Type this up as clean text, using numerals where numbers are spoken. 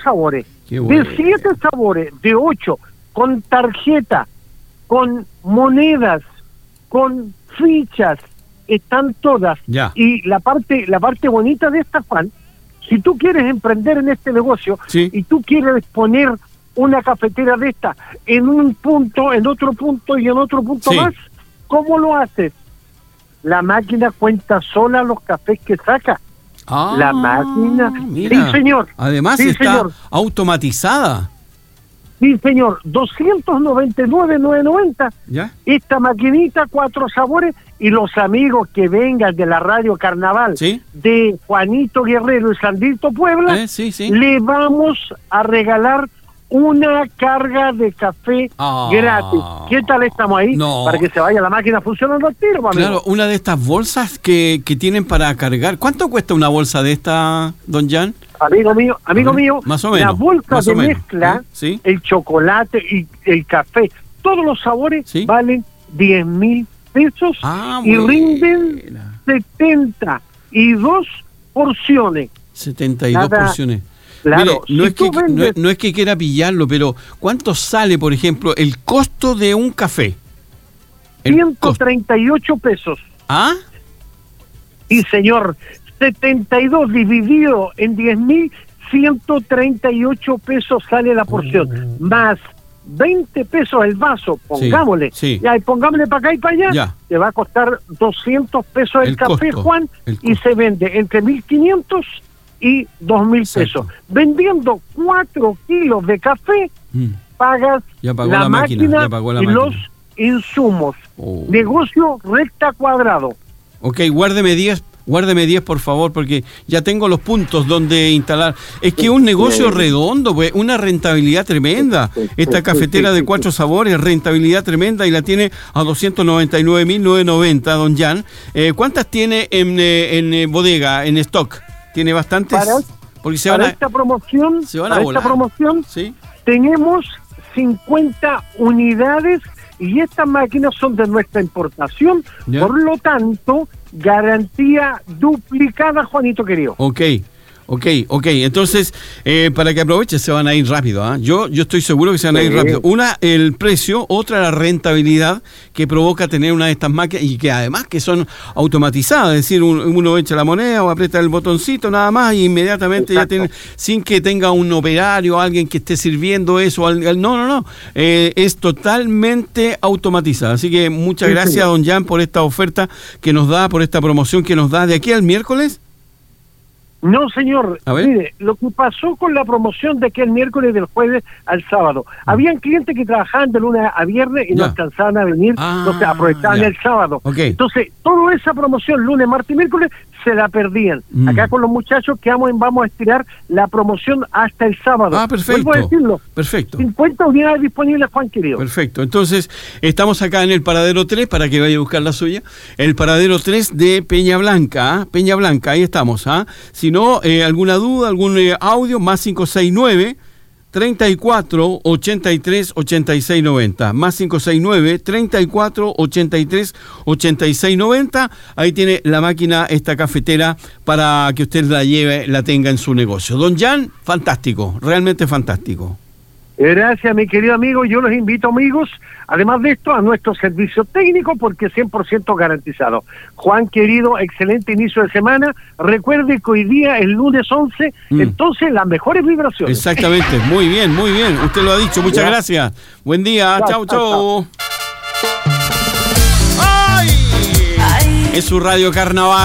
sabores, Qué bueno. de 7 sabores, de 8, con tarjeta, con monedas, con fichas, están todas. Ya. Y la parte bonita de esta, Juan, si tú quieres emprender en este negocio, Sí. y tú quieres poner una cafetera de esta en un punto, en otro punto y en otro punto Sí. más, ¿cómo lo haces? La máquina cuenta sola los cafés que saca. La máquina. Mira. Sí, señor. Además Sí, está señor. automatizada. Sí, señor. 299,990. ¿Ya? Esta maquinita, 4 sabores, y los amigos que vengan de la Radio Carnaval, Sí. de Juanito Guerrero y Sandrito Puebla, Sí, sí. le vamos a regalar una carga de café gratis. ¿Qué tal estamos ahí? No. Para que se vaya la máquina funcionando al tiro, amigo. Claro, una de estas bolsas que tienen para cargar. ¿Cuánto cuesta una bolsa de esta, don Jan? Amigo mío, más o menos, la bolsa más de o menos, mezcla, ¿sí? el chocolate y el café, todos los sabores ¿Sí? valen 10,000 pesos y buena. rinden 72 porciones. 72 Cada- porciones. Claro, Mire, no, si es que, tú vendes- no es que quiera pillarlo, pero ¿cuánto sale, por ejemplo, el costo de un café? El costo. 138 pesos. ¿Ah? Y señor, 72 dividido en 10,000, 138 pesos sale la porción. Más 20 pesos el vaso, pongámosle. sí. Ya, y pongámosle para acá y para allá. Ya. Te va a costar 200 pesos el café, costo, Juan, el y costo. se vende entre 1.500 y 2,000 Exacto. pesos. Vendiendo 4 kilos de café, pagas Ya pagó la la máquina, máquina ya pagó la y máquina. los insumos. Oh. Negocio recta cuadrado. Ok, guárdeme 10, por favor, porque ya tengo los puntos donde instalar. Es que un negocio redondo, pues, una rentabilidad tremenda. Esta cafetera de 4 sabores, rentabilidad tremenda, y la tiene a 299,990, don Jan. ¿Cuántas tiene en bodega, en stock? ¿Tiene bastantes? Porque se van Para a... esta promoción, se van a para volar. esta promoción ¿Sí? tenemos 50 unidades y estas máquinas son de nuestra importación, Ya. por lo tanto, garantía duplicada, Juanito querido. Ok. Entonces, para que aproveche, se van a ir rápido. ¿Ah? Yo estoy seguro que se van a ir rápido. Una, el precio; otra, la rentabilidad que provoca tener una de estas máquinas, y que además que son automatizadas. Es decir, uno echa la moneda o aprieta el botoncito nada más y inmediatamente Exacto. ya tiene, sin que tenga un operario, alguien que esté sirviendo eso. No. Es totalmente automatizada. Así que muchas gracias, don Jan, por esta oferta que nos da, por esta promoción que nos da de aquí al miércoles. No, señor. A ver. Mire, lo que pasó con la promoción de que el miércoles, del jueves al sábado, habían clientes que trabajaban de lunes a viernes y no Ya. alcanzaban a venir, entonces aprovechaban ya. el sábado. Ok. Entonces, toda esa promoción lunes, martes y miércoles se la perdían. Acá con los muchachos que vamos a estirar la promoción hasta el sábado. Perfecto. Vuelvo a decirlo. Perfecto. 50 unidades disponibles, Juan querido. Perfecto. Entonces, estamos acá en el Paradero 3 para que vaya a buscar la suya. El Paradero 3 de Peña Blanca. ¿Ah? Peña Blanca, ahí estamos. ¿Ah? Si no, alguna duda, algún audio, más 569 34 83 86 90, más 569 34 83 86 90. Ahí tiene la máquina, esta cafetera, para que usted la lleve, la tenga en su negocio. Don Jan, fantástico, realmente fantástico. Gracias, mi querido amigo. Yo los invito, amigos, además de esto, a nuestro servicio técnico, porque 100% garantizado. Juan, querido, excelente inicio de semana. Recuerde que hoy día es lunes 11, entonces las mejores vibraciones. Exactamente, muy bien, usted lo ha dicho, muchas gracias. Buen día, chau. ¡Ay! Es su Radio Carnaval.